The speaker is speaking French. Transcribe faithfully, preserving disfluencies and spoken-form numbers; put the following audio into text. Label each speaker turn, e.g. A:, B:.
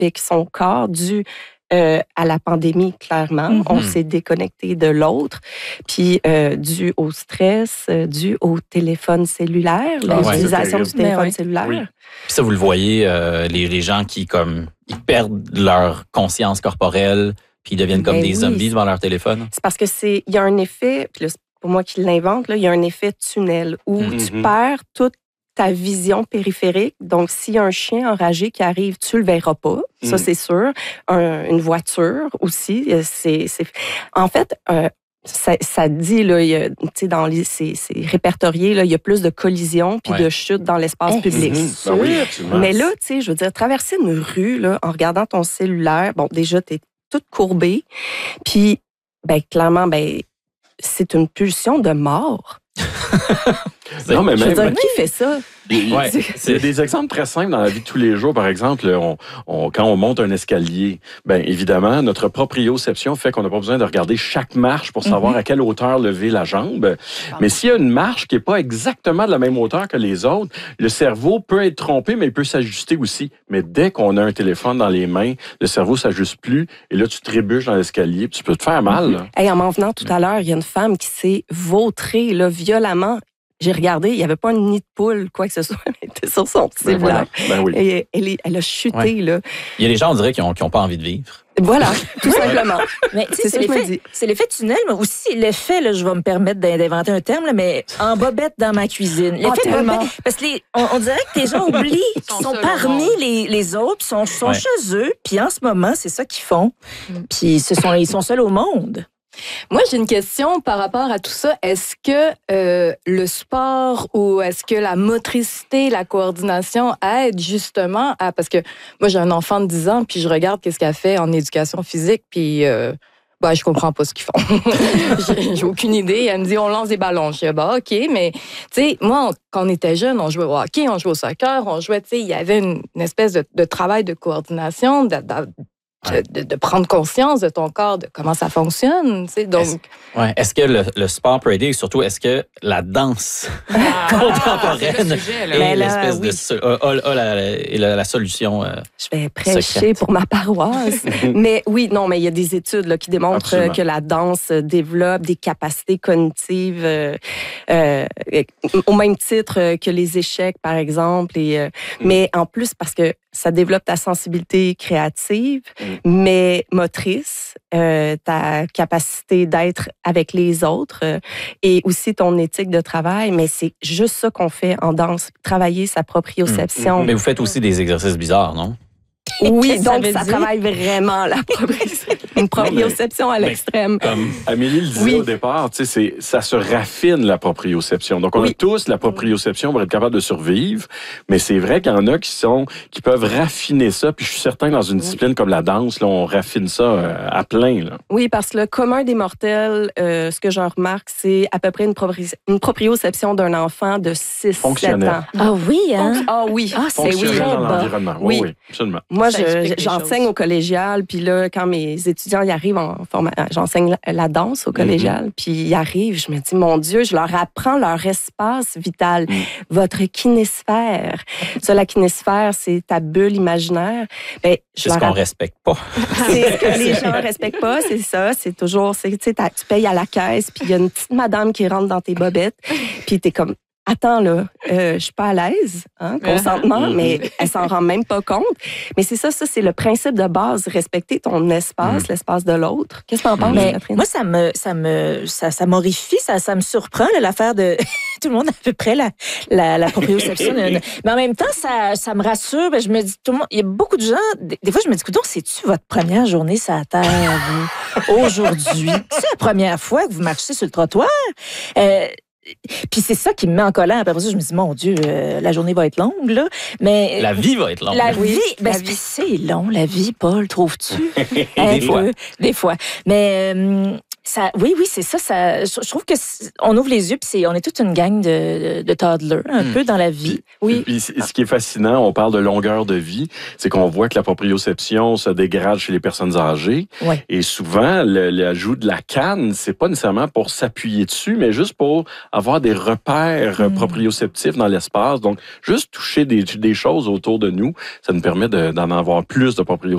A: avec son corps dû euh, à la pandémie, clairement. Mm-hmm. On s'est déconnecté de l'autre. Puis euh, dû au stress, euh, dû au téléphone cellulaire, ah, l'utilisation ouais, du téléphone ouais. cellulaire. Oui.
B: Puis ça, vous le voyez, euh, les, les gens qui comme ils perdent leur conscience corporelle, puis ils deviennent comme ben des oui. zombies devant leur téléphone.
A: C'est parce que c'est, il y a un effet, puis là, c'est pour moi qui l'invente, là, il y a un effet tunnel où mm-hmm. tu perds toute ta vision périphérique. Donc, s'il y a un chien enragé qui arrive, tu le verras pas. Mm. Ça, c'est sûr. Un, une voiture aussi. C'est, c'est... En fait, euh, ça, ça dit, là, il y a, dans les, c'est, c'est répertorié, là, il y a plus de collisions puis ouais. de chutes dans l'espace hey, public.
C: Mm-hmm. Ben oui,
A: mais là, tu sais, je veux dire, traverser une rue là, en regardant ton cellulaire, bon, déjà, tu es toute courbée. Puis, ben, clairement, ben, c'est une pulsion de mort.
C: Non, mais
A: je
C: même,
A: veux dire, qui fait ça?
C: Ouais, c'est des exemples très simples dans la vie de tous les jours. Par exemple, on, on, quand on monte un escalier, bien évidemment, notre proprioception fait qu'on n'a pas besoin de regarder chaque marche pour savoir mm-hmm. à quelle hauteur lever la jambe. Ah. Mais s'il y a une marche qui n'est pas exactement de la même hauteur que les autres, le cerveau peut être trompé, mais il peut s'ajuster aussi. Mais dès qu'on a un téléphone dans les mains, le cerveau ne s'ajuste plus. Et là, tu trébuches dans l'escalier, puis tu peux te faire mal. Là.
A: Hey, en m'en venant tout à l'heure, il y a une femme qui s'est vautrée là, violemment. J'ai regardé, il n'y avait pas un nid de poule, quoi que ce soit, elle était sur son petit
C: ben voilà. ben oui.
A: Et elle, est, elle a chuté, ouais. là.
B: Il y a des gens, on dirait, qui n'ont qui ont pas envie de vivre.
A: Voilà, tout simplement.
D: Mais c'est, c'est, l'effet, c'est l'effet tunnel, mais aussi l'effet, là, je vais me permettre d'inventer un terme, là, mais en bobette dans ma cuisine. L'effet
A: oh,
D: de bobette, parce que les, on, on dirait que les gens oublient qu'ils sont parmi les, les autres, puis sont, sont ouais. chez eux, puis en ce moment, c'est ça qu'ils font. Puis ce sont, ils sont seuls au monde.
E: Moi, j'ai une question par rapport à tout ça. Est-ce que euh, le sport ou est-ce que la motricité, la coordination aide justement à... Parce que moi, j'ai un enfant de dix ans, puis je regarde qu'est-ce qu'elle fait en éducation physique, puis euh, bah, je comprends pas ce qu'ils font. j'ai, j'ai aucune idée. Elle me dit, on lance des ballons. Je dis, bah, OK, mais tu sais, moi, on, quand on était jeune, on jouait au hockey, on jouait au soccer, on jouait, tu sais, il y avait une, une espèce de, de travail de coordination, de, de, De, de, de prendre conscience de ton corps, de comment ça fonctionne. Tu sais, donc...
B: Est-ce, ouais, est-ce que le, le sport peut aider et surtout, est-ce que la danse ah, contemporaine est là, l'espèce oui. de a, a, a la, la, la solution euh,
A: Je vais prêcher
B: secrète.
A: Pour ma paroisse. Mais oui, non, mais il y a des études là, qui démontrent Absolument. Que la danse développe des capacités cognitives euh, euh, au même titre que les échecs, par exemple. Et, euh, mm. Mais en plus, parce que ça développe ta sensibilité créative, mm. mais motrice, euh, ta capacité d'être avec les autres euh, et aussi ton éthique de travail. Mais c'est juste ça qu'on fait en danse, travailler sa proprioception.
B: Mm. Mais vous faites aussi des exercices bizarres, non?
A: Oui, donc ça, ça travaille vraiment la proprioception, une proprioception à l'extrême.
C: Comme Amélie le disait oui. au départ, tu sais, c'est, ça se raffine la proprioception. Donc on oui. a tous la proprioception pour être capable de survivre, mais c'est vrai qu'il y en a qui sont, qui peuvent raffiner ça. Puis je suis certain que dans une discipline oui. comme la danse, là, on raffine ça euh, à plein. Là.
A: Oui, parce que le commun des mortels, euh, ce que j'en remarque, c'est à peu près une, propri- une proprioception d'un enfant de six sept ans.
D: Ah oui, hein?
A: Ah oui,
D: ah, c'est oui.
C: dans l'environnement. Oui, oui, absolument.
A: Moi, je, j'enseigne au collégial, puis là, quand mes étudiants y arrivent en formation, j'enseigne la, la danse au collégial, mm-hmm. puis ils arrivent, je me dis, mon Dieu, je leur apprends leur espace vital, mm. votre kinésphère. Ça, la kinésphère, c'est ta bulle imaginaire. Ben, je
B: c'est ce qu'on
A: app...
B: respecte pas.
A: C'est ce que les gens respectent pas, c'est ça. C'est toujours, c'est, tu sais, tu payes à la caisse, puis il y a une petite madame qui rentre dans tes bobettes, puis t'es comme, attends, là, euh, je suis pas à l'aise, hein, consentement, mais elle s'en rend même pas compte. Mais c'est ça, ça, c'est le principe de base, respecter ton espace, mm. l'espace de l'autre. Qu'est-ce que t'en penses,
D: mais
A: Catherine?
D: Moi, ça me, ça me, ça, ça m'horrifie, ça, ça me surprend, là, l'affaire de tout le monde a à peu près la, la, la proprioception. Mais en même temps, ça, ça me rassure. Ben, je me dis, tout le monde, il y a beaucoup de gens, des, des fois, je me dis, coudonc, c'est-tu votre première journée sur la terre, vous, aujourd'hui? C'est la première fois que vous marchez sur le trottoir? Euh, Puis c'est ça qui me met en colère. Après ça, je me dis, mon Dieu, euh, la journée va être longue, là. Mais
B: la vie va être longue.
D: La vie, ben, la vie. C'est long, la vie, Paul, trouves-tu?
B: Des fois.
D: Peu, des fois. Mais euh, ça, oui, oui, c'est ça. ça je trouve que on ouvre les yeux, puis c'est, on est toute une gang de, de, de toddlers, un mm. peu dans la vie.
C: Oui. Puis, ce qui est fascinant, on parle de longueur de vie, c'est qu'on voit que la proprioception se dégrade chez les personnes âgées.
D: Ouais.
C: Et souvent, le, l'ajout de la canne, c'est pas nécessairement pour s'appuyer dessus, mais juste pour avoir des repères mm. proprioceptifs dans l'espace. Donc, juste toucher des, des choses autour de nous, ça nous permet de, d'en avoir plus de proprioception.